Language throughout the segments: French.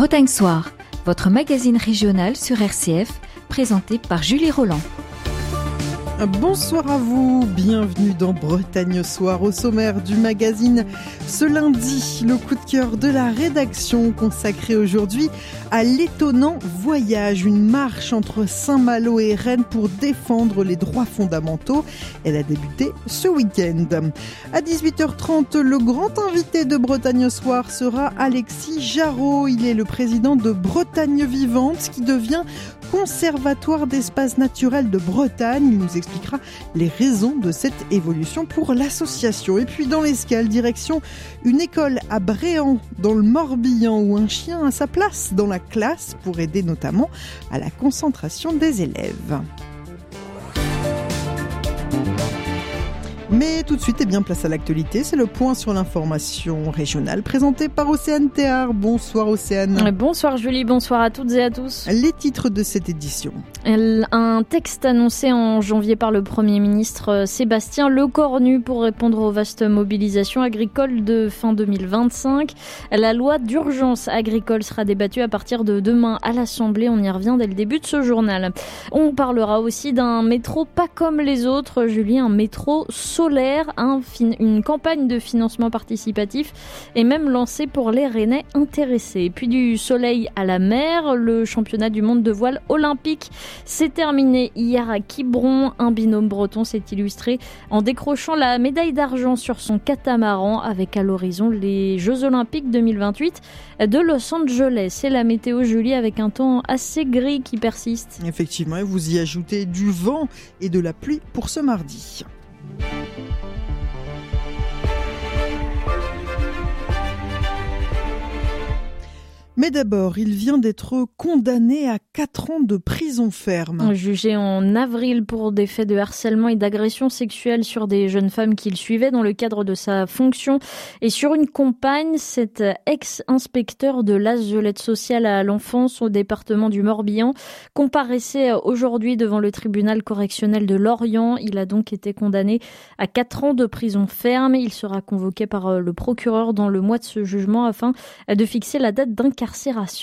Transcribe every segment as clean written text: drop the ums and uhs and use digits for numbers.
Bretagne Soir, votre magazine régional sur RCF, présenté par Julie Roland. Bonsoir à vous, bienvenue dans Bretagne Soir. Au sommaire du magazine, ce lundi, le coup de cœur de la rédaction consacré aujourd'hui à l'étonnant voyage, une marche entre Saint-Malo et Rennes pour défendre les droits fondamentaux. Elle a débuté ce week-end. À 18h30, le grand invité de Bretagne Soir sera Alexis Jarraud. Il est le président de Bretagne Vivante qui devient Conservatoire d'espaces naturels de Bretagne. Il nous expliquera les raisons de cette évolution pour l'association. Et puis dans l'escale, direction une école à Bréant dans le Morbihan où un chien a sa place dans la classe pour aider notamment à la concentration des élèves. Mais tout de suite, place à l'actualité. C'est le point sur l'information régionale présenté par Océane Théard. Bonsoir Océane. Bonsoir Julie, bonsoir à toutes et à tous. Les titres de cette édition. Un texte annoncé en janvier par le Premier ministre Sébastien Lecornu pour répondre aux vastes mobilisations agricoles de fin 2025. La loi d'urgence agricole sera débattue à partir de demain à l'Assemblée. On y revient dès le début de ce journal. On parlera aussi d'un métro pas comme les autres, Julie, un métro solaire, une campagne de financement participatif est même lancée pour les Rennais intéressés. Puis du soleil à la mer, le championnat du monde de voile olympique s'est terminé hier à Quiberon. Un binôme breton s'est illustré en décrochant la médaille d'argent sur son catamaran avec à l'horizon les Jeux olympiques 2028 de Los Angeles. C'est la météo, Julie, avec un temps assez gris qui persiste. Effectivement, et vous y ajoutez du vent et de la pluie pour ce mardi. Mais d'abord, il vient d'être condamné à 4 ans de prison ferme. Jugé en avril pour des faits de harcèlement et d'agression sexuelle sur des jeunes femmes qu'il suivait dans le cadre de sa fonction et sur une compagne, cet ex-inspecteur de l'AS de l'aide sociale à l'enfance au département du Morbihan comparaissait aujourd'hui devant le tribunal correctionnel de Lorient. Il a donc été condamné à 4 ans de prison ferme. Il sera convoqué par le procureur dans le mois de ce jugement afin de fixer la date d'incarcération.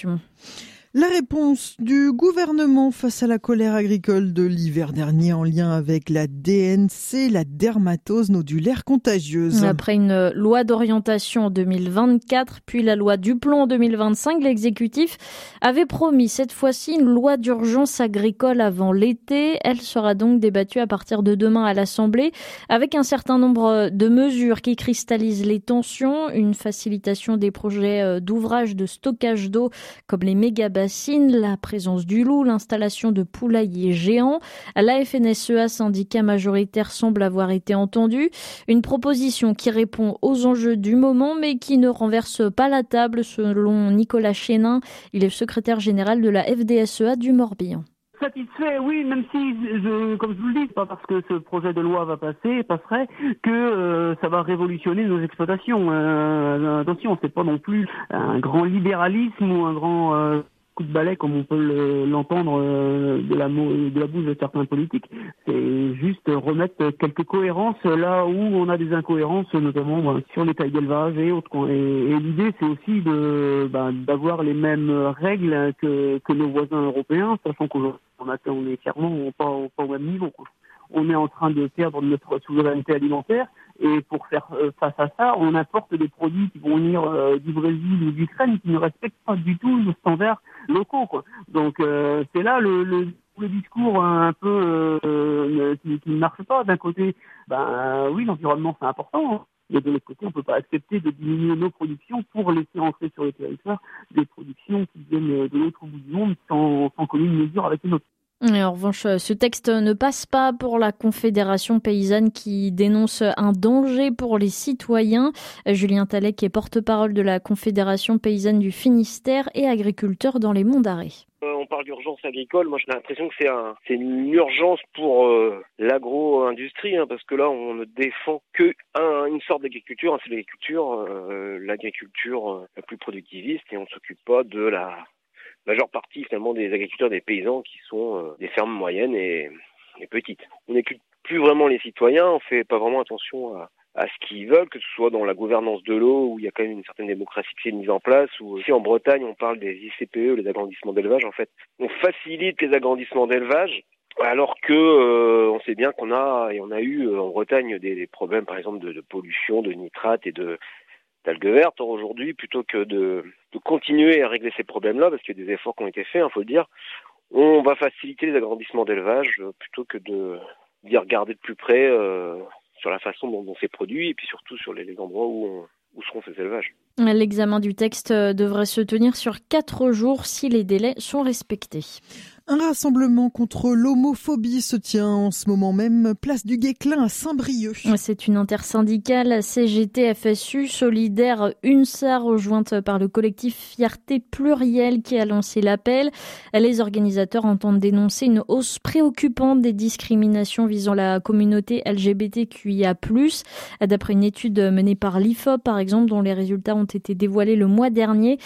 La réponse du gouvernement face à la colère agricole de l'hiver dernier en lien avec la DNC, la dermatose nodulaire contagieuse. Après une loi d'orientation en 2024, puis la loi Duplon en 2025, l'exécutif avait promis cette fois-ci une loi d'urgence agricole avant l'été. Elle sera donc débattue à partir de demain à l'Assemblée avec un certain nombre de mesures qui cristallisent les tensions, une facilitation des projets d'ouvrages de stockage d'eau comme les mégabassines, la présence du loup, l'installation de poulaillers géants. La FNSEA, syndicat majoritaire, semble avoir été entendue. Une proposition qui répond aux enjeux du moment, mais qui ne renverse pas la table, selon Nicolas Chénin. Il est secrétaire général de la FDSEA du Morbihan. Satisfait, oui, même si, comme je vous le dis, c'est pas parce que ce projet de loi passerait, que ça va révolutionner nos exploitations. Attention, c'est pas non plus un grand libéralisme ou un grand coup de balai comme on peut l'entendre de la bouche de certains politiques. C'est juste remettre quelques cohérences là où on a des incohérences, notamment sur les tailles d'élevage et autres. Et l'idée, c'est aussi d'avoir les mêmes règles que nos voisins européens, sachant qu'aujourd'hui on est clairement pas au même niveau, quoi. On est en train de perdre notre souveraineté alimentaire et pour faire face à ça, on importe des produits qui vont venir du Brésil ou d'Ukraine qui ne respectent pas du tout nos standards locaux, quoi. Donc c'est là le discours un peu qui ne marche pas. D'un côté, oui, l'environnement c'est important, hein. Mais de l'autre côté, on ne peut pas accepter de diminuer nos productions pour laisser entrer sur les territoires des productions qui viennent de l'autre bout du monde sans commune mesure avec les nôtres. Et en revanche, ce texte ne passe pas pour la Confédération paysanne qui dénonce un danger pour les citoyens. Julien Tallet, qui est porte-parole de la Confédération paysanne du Finistère et agriculteur dans les Monts d'Arrée. On parle d'urgence agricole. Moi, j'ai l'impression que c'est une urgence pour l'agro-industrie, parce que là, on ne défend que une sorte d'agriculture, c'est l'agriculture la plus productiviste, et on ne s'occupe pas de la majeure partie finalement des agriculteurs, des paysans qui sont des fermes moyennes et petites. On n'écoute plus vraiment les citoyens, on fait pas vraiment attention à à ce qu'ils veulent, que ce soit dans la gouvernance de l'eau, où il y a quand même une certaine démocratie qui s'est mise en place, ou aussi en Bretagne, on parle des ICPE, les agrandissements d'élevage, en fait. On facilite les agrandissements d'élevage, alors que on sait bien qu'on a eu en Bretagne des problèmes, par exemple, de pollution, de nitrates et d'algues vertes. Or, aujourd'hui, plutôt que de continuer à régler ces problèmes-là, parce qu'il y a des efforts qui ont été faits, faut le dire, on va faciliter les agrandissements d'élevage plutôt que d'y regarder de plus près sur la façon dont c'est produit et puis surtout sur les endroits où seront ces élevages. L'examen du texte devrait se tenir sur 4 jours si les délais sont respectés. Un rassemblement contre l'homophobie se tient en ce moment même, place du Guesclin à Saint-Brieuc. C'est une intersyndicale CGT FSU solidaire UNSA rejointe par le collectif Fierté Plurielle qui a lancé l'appel. Les organisateurs entendent dénoncer une hausse préoccupante des discriminations visant la communauté LGBTQIA+. D'après une étude menée par l'IFOP par exemple, dont les résultats ont été dévoilés le mois dernier,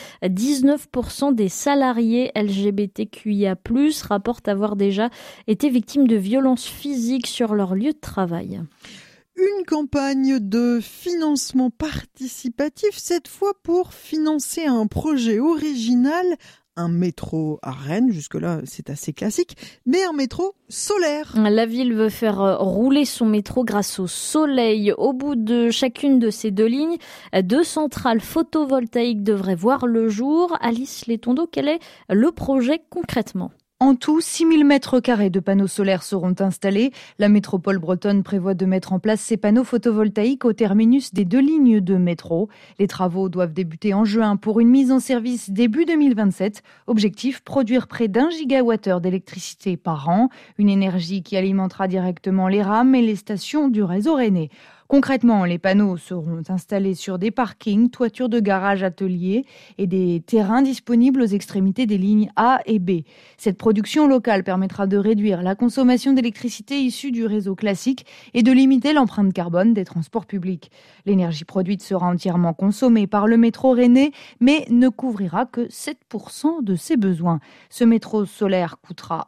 19% des salariés LGBTQIA+, rapportent avoir déjà été victimes de violences physiques sur leur lieu de travail. Une campagne de financement participatif, cette fois pour financer un projet original, un métro à Rennes, jusque-là c'est assez classique, mais un métro solaire. La ville veut faire rouler son métro grâce au soleil. Au bout de chacune de ces 2 lignes, 2 centrales photovoltaïques devraient voir le jour. Alice Létondo, quel est le projet concrètement ? En tout, 6 000 mètres carrés de panneaux solaires seront installés. La métropole bretonne prévoit de mettre en place ces panneaux photovoltaïques au terminus des 2 lignes de métro. Les travaux doivent débuter en juin pour une mise en service début 2027. Objectif, produire près d'1 gigawattheure d'électricité par an. Une énergie qui alimentera directement les rames et les stations du réseau rennais. Concrètement, les panneaux seront installés sur des parkings, toitures de garages, ateliers et des terrains disponibles aux extrémités des lignes A et B. Cette production locale permettra de réduire la consommation d'électricité issue du réseau classique et de limiter l'empreinte carbone des transports publics. L'énergie produite sera entièrement consommée par le métro rennais, mais ne couvrira que 7% de ses besoins. Ce métro solaire coûtera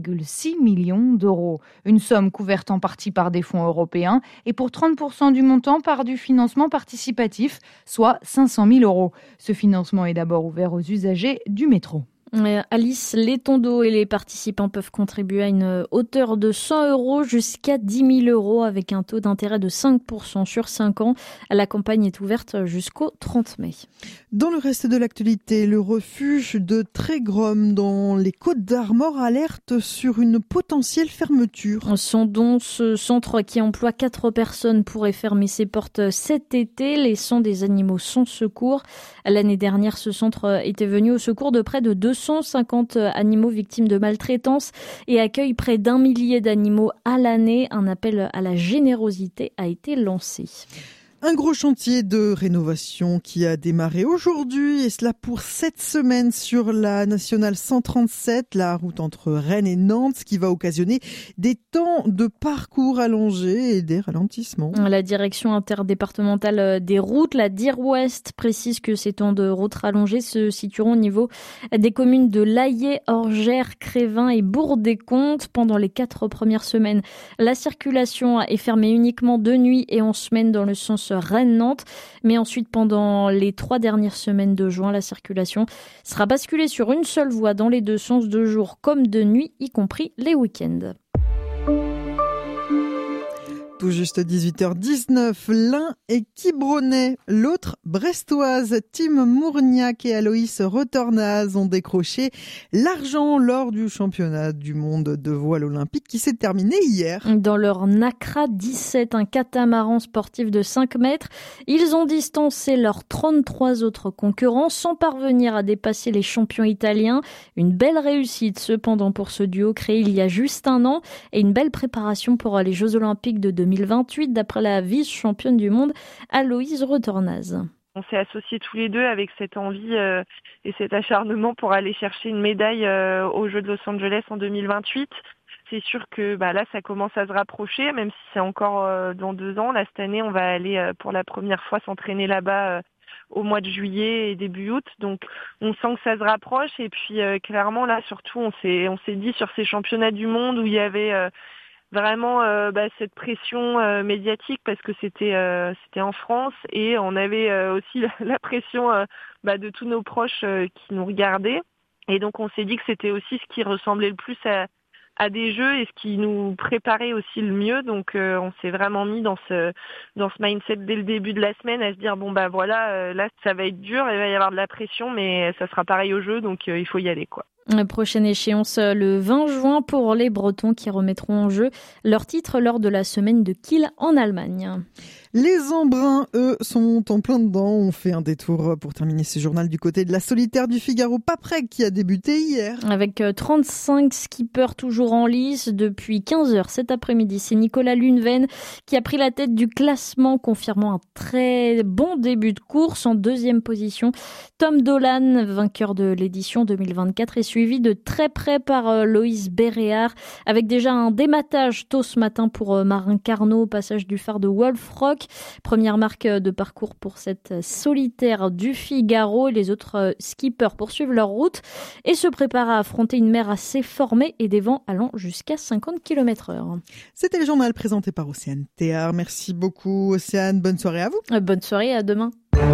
1,6 million d'euros. Une somme couverte en partie par des fonds européens et pour 30% du montant par du financement participatif, soit 500 000 euros. Ce financement est d'abord ouvert aux usagers du métro. Alice Létondo et les participants peuvent contribuer à une hauteur de 100 euros jusqu'à 10 000 euros avec un taux d'intérêt de 5% sur 5 ans. La campagne est ouverte jusqu'au 30 mai. Dans le reste de l'actualité, le refuge de Trégrom dans les Côtes-d'Armor alerte sur une potentielle fermeture. Sondons, ce centre qui emploie 4 personnes pourrait fermer ses portes cet été, laissant des animaux sans secours. L'année dernière, ce centre était venu au secours de près de 250 animaux victimes de maltraitance et accueille près d'1 millier d'animaux à l'année. Un appel à la générosité a été lancé. Un gros chantier de rénovation qui a démarré aujourd'hui, et cela pour 7 semaines sur la nationale 137, la route entre Rennes et Nantes, ce qui va occasionner des temps de parcours allongés et des ralentissements. La direction interdépartementale des routes, la DIR Ouest, précise que ces temps de route rallongés se situeront au niveau des communes de Laillé, Orgères, Crévin et Bourg-des-Comptes pendant les 4 premières semaines. La circulation est fermée uniquement de nuit et en semaine dans le sens Rennes-Nantes, mais ensuite pendant les 3 dernières semaines de juin, la circulation sera basculée sur une seule voie dans les 2 sens de jour comme de nuit, y compris les week-ends. Tout juste 18h19, l'un est Quiberonais, l'autre brestoise. Tim Mourniac et Aloïs Retornaz ont décroché l'argent lors du championnat du monde de voile olympique qui s'est terminé hier. Dans leur Nacra 17, un catamaran sportif de 5 mètres, ils ont distancé leurs 33 autres concurrents sans parvenir à dépasser les champions italiens. Une belle réussite cependant pour ce duo créé il y a juste un an et une belle préparation pour les Jeux olympiques de 2028 d'après la vice-championne du monde Aloïse Retornaz. On s'est associés tous les deux avec cette envie et cet acharnement pour aller chercher une médaille aux Jeux de Los Angeles en 2028. C'est sûr que là, ça commence à se rapprocher, même si c'est encore dans 2 ans. Là, cette année, on va aller pour la première fois s'entraîner là-bas au mois de juillet et début août. Donc, on sent que ça se rapproche. Et puis, clairement, là, surtout, on s'est dit sur ces championnats du monde où il y avait vraiment cette pression médiatique parce que c'était en France et on avait aussi la pression de tous nos proches qui nous regardaient. Et donc on s'est dit que c'était aussi ce qui ressemblait le plus à des jeux et ce qui nous préparait aussi le mieux. Donc on s'est vraiment mis dans ce mindset dès le début de la semaine à se dire là ça va être dur, il va y avoir de la pression, mais ça sera pareil au jeu, donc il faut y aller quoi. Prochaine échéance le 20 juin pour les Bretons qui remettront en jeu leur titre lors de la semaine de Kiel en Allemagne. Les Embruns, eux, sont en plein dedans. On fait un détour pour terminer ce journal du côté de la solitaire du Figaro Paprec qui a débuté hier. Avec 35 skippers toujours en lice depuis 15h cet après-midi. C'est Nicolas Luneven qui a pris la tête du classement, confirmant un très bon début de course en deuxième position. Tom Dolan, vainqueur de l'édition 2024, est suivi de très près par Loïs Béréard, avec déjà un dématage tôt ce matin pour Marin Carnot au passage du phare de Wolfrock. Première marque de parcours pour cette solitaire du Figaro. Les autres skippers poursuivent leur route et se préparent à affronter une mer assez formée et des vents allant jusqu'à 50 km/h. C'était le journal présenté par Océane Théard. Merci beaucoup Océane, bonne soirée à vous. Bonne soirée, à demain.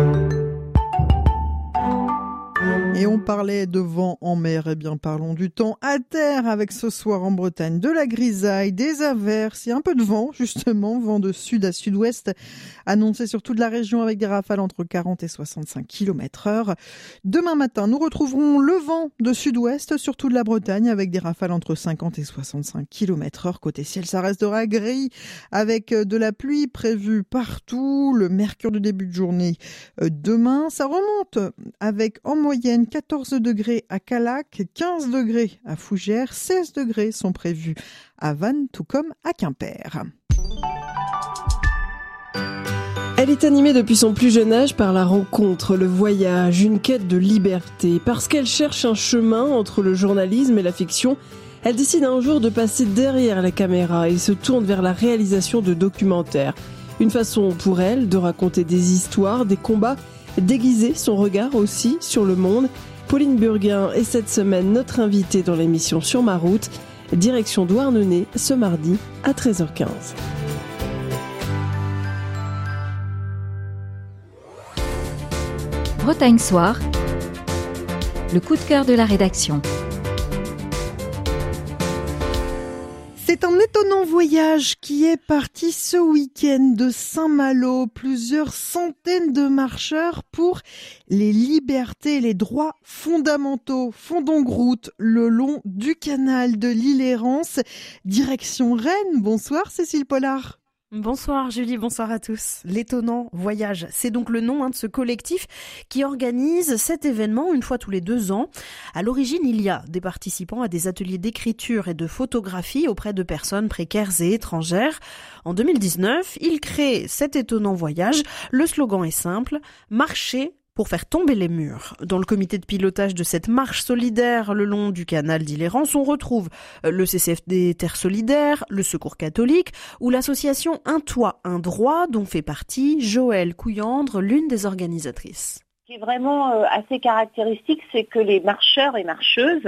Et on parlait de vent en mer, eh bien parlons du temps à terre avec ce soir en Bretagne de la grisaille, des averses et un peu de vent justement, vent de sud à sud-ouest annoncé sur toute la région avec des rafales entre 40 et 65 km/h. Demain matin, nous retrouverons le vent de sud-ouest sur toute la Bretagne avec des rafales entre 50 et 65 km/h. Côté ciel, ça restera gris avec de la pluie prévue partout. Le mercure de début de journée demain, ça remonte avec en moyenne 14 degrés à Callac, 15 degrés à Fougères, 16 degrés sont prévus à Vannes, tout comme à Quimper. Elle est animée depuis son plus jeune âge par la rencontre, le voyage, une quête de liberté. Parce qu'elle cherche un chemin entre le journalisme et la fiction, elle décide un jour de passer derrière la caméra et se tourne vers la réalisation de documentaires. Une façon pour elle de raconter des histoires, des combats, déguiser son regard aussi sur le monde. Pauline Burguin est cette semaine notre invitée dans l'émission Sur ma route. Direction Douarnenez ce mardi à 13h15. Bretagne Soir, le coup de cœur de la rédaction. C'est un étonnant voyage qui est parti ce week-end de Saint-Malo. Plusieurs centaines de marcheurs pour les libertés, les droits fondamentaux font donc route le long du canal de l'Île-et-Rance. Direction Rennes. Bonsoir Cécile Pollard. Bonsoir Julie, bonsoir à tous. L'étonnant voyage, c'est donc le nom de ce collectif qui organise cet événement une fois tous les 2 ans. À l'origine, il y a des participants à des ateliers d'écriture et de photographie auprès de personnes précaires et étrangères. En 2019, il crée cet étonnant voyage. Le slogan est simple, marcher pour faire tomber les murs. Dans le comité de pilotage de cette marche solidaire le long du canal d'Île-et-Rance, on retrouve le CCFD Terre Solidaire, le Secours catholique ou l'association Un Toit, Un Droit, dont fait partie Joëlle Couillandre, l'une des organisatrices. Ce qui est vraiment assez caractéristique, c'est que les marcheurs et marcheuses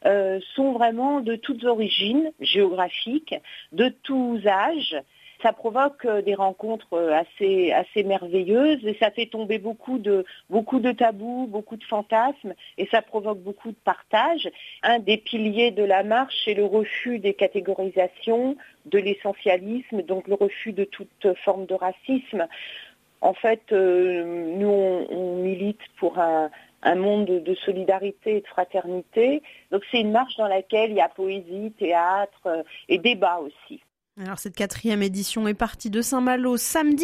sont vraiment de toutes origines géographiques, de tous âges. Ça provoque des rencontres assez merveilleuses et ça fait tomber beaucoup de tabous, beaucoup de fantasmes et ça provoque beaucoup de partage. Un des piliers de la marche, c'est le refus des catégorisations, de l'essentialisme, donc le refus de toute forme de racisme. En fait, nous, on milite pour un monde de solidarité et de fraternité. Donc c'est une marche dans laquelle il y a poésie, théâtre et débat aussi. Alors cette 4e édition est partie de Saint-Malo samedi.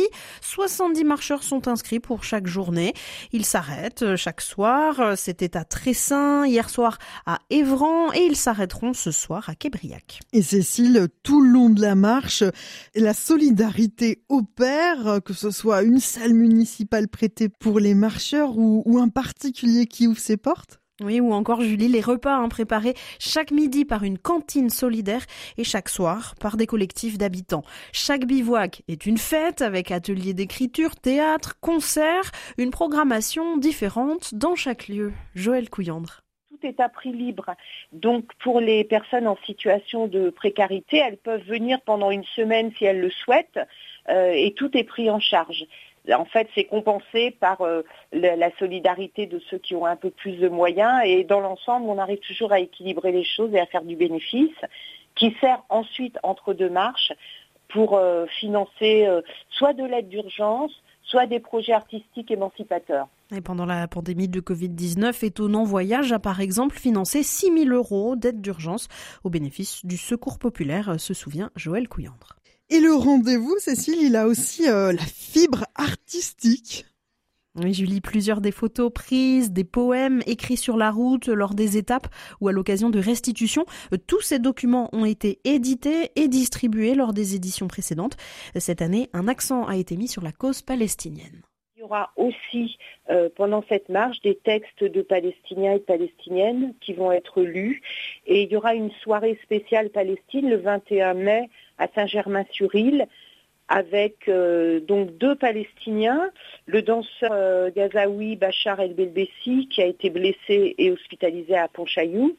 70 marcheurs sont inscrits pour chaque journée. Ils s'arrêtent chaque soir. C'était à Tressin, hier soir à Évran et ils s'arrêteront ce soir à Québriac. Et Cécile, tout le long de la marche, la solidarité opère, que ce soit une salle municipale prêtée pour les marcheurs ou un particulier qui ouvre ses portes ? Oui, ou encore Julie, les repas préparés chaque midi par une cantine solidaire et chaque soir par des collectifs d'habitants. Chaque bivouac est une fête avec ateliers d'écriture, théâtre, concerts, une programmation différente dans chaque lieu. Joëlle Couillandre. Tout Tout est à prix libre. Donc pour les personnes en situation de précarité, elles peuvent venir pendant une semaine si elles le souhaitent et tout est pris en charge. En fait, c'est compensé par la solidarité de ceux qui ont un peu plus de moyens et dans l'ensemble, on arrive toujours à équilibrer les choses et à faire du bénéfice qui sert ensuite entre deux marches pour financer soit de l'aide d'urgence, soit des projets artistiques émancipateurs. Et pendant la pandémie de Covid-19, Étonnant Voyage a par exemple financé 6 000 € d'aide d'urgence au bénéfice du Secours populaire, se souvient Joël Couillandre. Et le rendez-vous, Cécile, il a aussi la fibre artistique. Oui, Julie, plusieurs des photos prises, des poèmes écrits sur la route lors des étapes ou à l'occasion de restitutions. Tous ces documents ont été édités et distribués lors des éditions précédentes. Cette année, un accent a été mis sur la cause palestinienne. Il y aura aussi, pendant cette marche, des textes de Palestiniens et de Palestiniennes qui vont être lus. Et il y aura une soirée spéciale Palestine le 21 mai à Saint-Germain-sur-Île avec donc 2 Palestiniens, le danseur gazaoui Bachar El-Belbessi qui a été blessé et hospitalisé à Pontchaillou,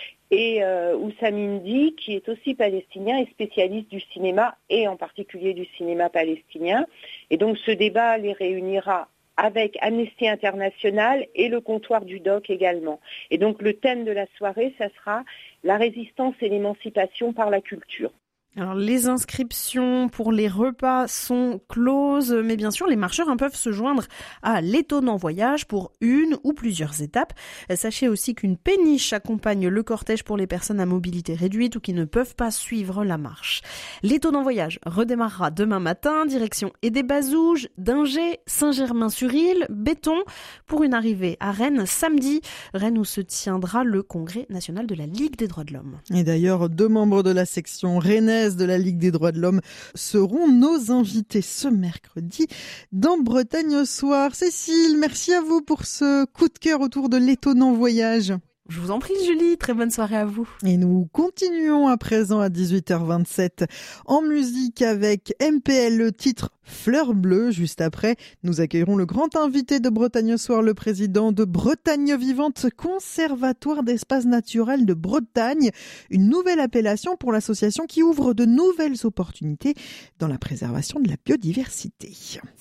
et Oussam Indy qui est aussi palestinien et spécialiste du cinéma et en particulier du cinéma palestinien. Et donc ce débat les réunira avec Amnesty International et le comptoir du DOC également. Et donc le thème de la soirée, ça sera la résistance et l'émancipation par la culture. Alors les inscriptions pour les repas sont closes, mais bien sûr les marcheurs peuvent se joindre à l'Étonnant Voyage pour une ou plusieurs étapes. Sachez aussi qu'une péniche accompagne le cortège pour les personnes à mobilité réduite ou qui ne peuvent pas suivre la marche. L'Étonnant Voyage redémarrera demain matin, direction Aidé-Bazouges, Dingé, Saint-Germain-sur-Île, Béton, pour une arrivée à Rennes samedi. Rennes où se tiendra le congrès national de la Ligue des droits de l'homme. Et d'ailleurs, 2 membres de la section rennaise de la Ligue des droits de l'homme seront nos invités ce mercredi dans Bretagne au soir. Cécile, merci à vous pour ce coup de cœur autour de l'Étonnant Voyage. Je vous en prie Julie, très bonne soirée à vous. Et nous continuons à présent à 18h27 en musique avec MPL, le titre Fleur Bleue. Juste après, nous accueillerons le grand invité de Bretagne au soir, le président de Bretagne Vivante, conservatoire d'espaces naturels de Bretagne. Une nouvelle appellation pour l'association qui ouvre de nouvelles opportunités dans la préservation de la biodiversité.